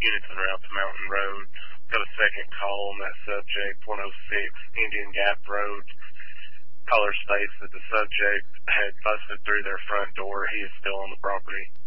units en route to Mountain Road. Got a second call on that subject, 106 Indian Gap Road. Caller states that the subject had busted through their front door. He is still on the property.